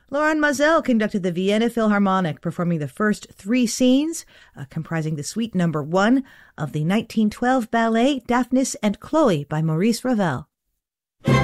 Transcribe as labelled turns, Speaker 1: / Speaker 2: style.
Speaker 1: Laurent Mazel conducted the Vienna Philharmonic, performing the first three scenes, comprising the suite number 1 of the 1912 ballet Daphnis and Chloe by Maurice Ravel.